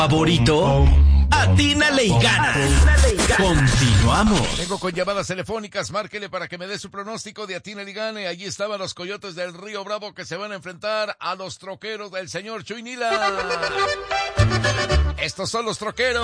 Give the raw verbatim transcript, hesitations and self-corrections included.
favorito, atínale y gana. Continuamos. Vengo con llamadas telefónicas, márquele para que me dé su pronóstico de atínale y gane. Allí estaban los Coyotes del Río Bravo que se van a enfrentar a los troqueros del señor Chuy Nila. Estos son los troqueros.